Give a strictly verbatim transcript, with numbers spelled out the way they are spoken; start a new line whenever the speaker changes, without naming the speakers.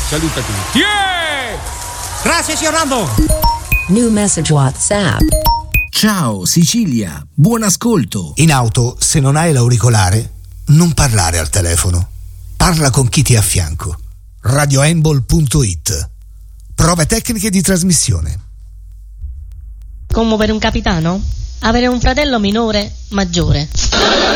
Saluta tutti. Yeah!
Grazie, signor Rambo.
New message WhatsApp.
Ciao Sicilia, buon ascolto.
In auto, se non hai l'auricolare, non parlare al telefono. Parla con chi ti è a fianco. radioembol punto it. Prove tecniche di trasmissione.
Come per un capitano? Avere un fratello minore maggiore.